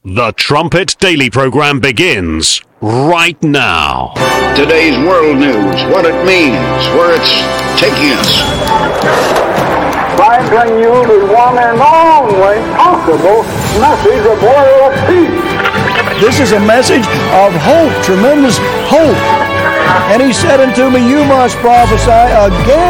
The Trumpet Daily program begins right now. Today's world news, what it means, where it's taking us. I bring you the one and only possible message of world peace. This is a message of hope, tremendous hope. And he said unto me, you must prophesy again